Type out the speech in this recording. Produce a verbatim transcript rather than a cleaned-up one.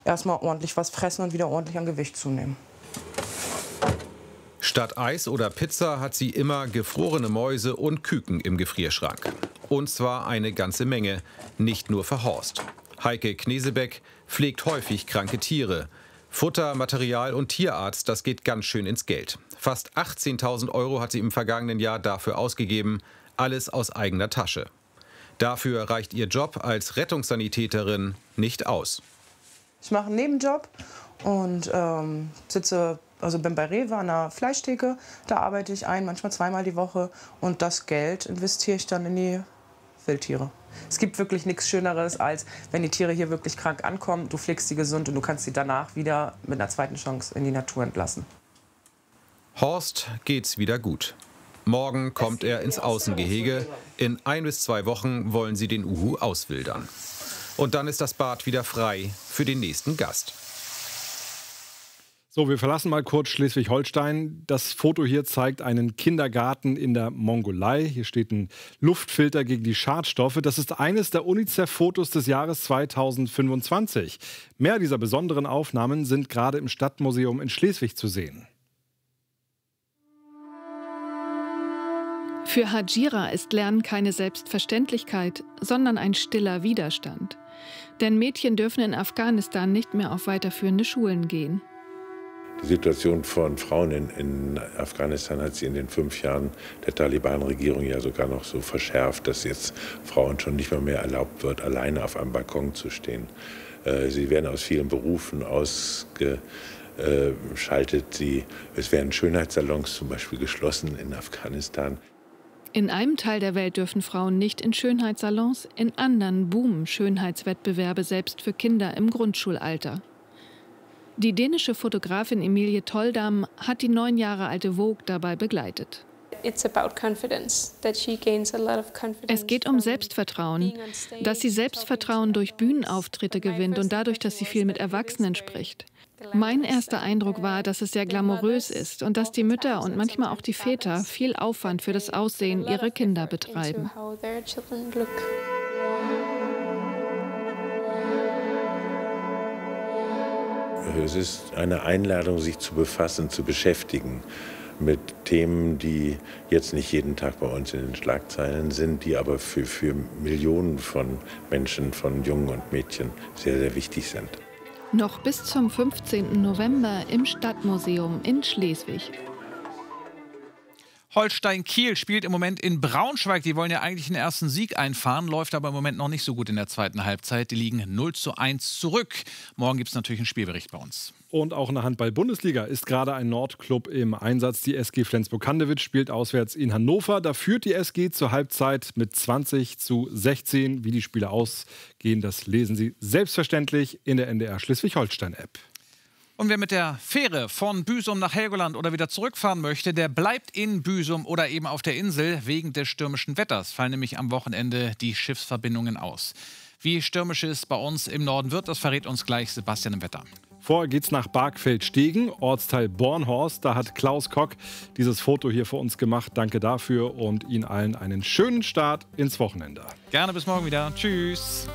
Erstmal ordentlich was fressen und wieder ordentlich an Gewicht zunehmen. Statt Eis oder Pizza hat sie immer gefrorene Mäuse und Küken im Gefrierschrank. Und zwar eine ganze Menge, nicht nur für Horst. Heike Knesebeck pflegt häufig kranke Tiere. Futter, Material und Tierarzt, das geht ganz schön ins Geld. Fast achtzehntausend Euro hat sie im vergangenen Jahr dafür ausgegeben, alles aus eigener Tasche. Dafür reicht ihr Job als Rettungssanitäterin nicht aus. Ich mache einen Nebenjob und ähm, sitze, also bin bei Rewe an der Fleischtheke. Da arbeite ich ein, manchmal zweimal die Woche. Und das Geld investiere ich dann in die Wildtiere. Es gibt wirklich nichts Schöneres, als wenn die Tiere hier wirklich krank ankommen. Du pflegst sie gesund und du kannst sie danach wieder mit einer zweiten Chance in die Natur entlassen. Horst geht's wieder gut. Morgen kommt er ins Außengehege. In ein bis zwei Wochen wollen sie den Uhu auswildern. Und dann ist das Bad wieder frei für den nächsten Gast. So, wir verlassen mal kurz Schleswig-Holstein. Das Foto hier zeigt einen Kindergarten in der Mongolei. Hier steht ein Luftfilter gegen die Schadstoffe. Das ist eines der UNICEF-Fotos des Jahres zweitausendfünfundzwanzig. Mehr dieser besonderen Aufnahmen sind gerade im Stadtmuseum in Schleswig zu sehen. Für Hajira ist Lernen keine Selbstverständlichkeit, sondern ein stiller Widerstand. Denn Mädchen dürfen in Afghanistan nicht mehr auf weiterführende Schulen gehen. Die Situation von Frauen in, in Afghanistan hat sich in den fünf Jahren der Taliban-Regierung ja sogar noch so verschärft, dass jetzt Frauen schon nicht mehr, mehr erlaubt wird, alleine auf einem Balkon zu stehen. Äh, sie werden aus vielen Berufen ausgeschaltet. Sie, es werden Schönheitssalons zum Beispiel geschlossen in Afghanistan. In einem Teil der Welt dürfen Frauen nicht in Schönheitssalons, in anderen boomen Schönheitswettbewerbe selbst für Kinder im Grundschulalter. Die dänische Fotografin Emilie Toldam hat die neun Jahre alte Vogue dabei begleitet. Es geht um Selbstvertrauen, dass sie Selbstvertrauen durch Bühnenauftritte gewinnt und dadurch, dass sie viel mit Erwachsenen spricht. Mein erster Eindruck war, dass es sehr glamourös ist und dass die Mütter und manchmal auch die Väter viel Aufwand für das Aussehen ihrer Kinder betreiben. Es ist eine Einladung, sich zu befassen, zu beschäftigen mit Themen, die jetzt nicht jeden Tag bei uns in den Schlagzeilen sind, die aber für, für Millionen von Menschen, von Jungen und Mädchen sehr, sehr wichtig sind. Noch bis zum fünfzehnten November im Stadtmuseum in Schleswig. Holstein Kiel spielt im Moment in Braunschweig. Die wollen ja eigentlich den ersten Sieg einfahren, läuft aber im Moment noch nicht so gut in der zweiten Halbzeit. Die liegen null zu eins zurück. Morgen gibt es natürlich einen Spielbericht bei uns. Und auch in der Handball-Bundesliga ist gerade ein Nordclub im Einsatz. Die S G Flensburg-Handewitt spielt auswärts in Hannover. Da führt die S G zur Halbzeit mit zwanzig zu sechzehn. Wie die Spiele ausgehen, das lesen Sie selbstverständlich in der N D R Schleswig-Holstein-App. Und wer mit der Fähre von Büsum nach Helgoland oder wieder zurückfahren möchte, der bleibt in Büsum oder eben auf der Insel. Wegen des stürmischen Wetters fallen nämlich am Wochenende die Schiffsverbindungen aus. Wie stürmisch es bei uns im Norden wird, das verrät uns gleich Sebastian im Wetter. Vorher geht's nach Bargfeld-Stegen, Ortsteil Bornhorst. Da hat Klaus Kock dieses Foto hier für uns gemacht. Danke dafür und Ihnen allen einen schönen Start ins Wochenende. Gerne, bis morgen wieder. Tschüss.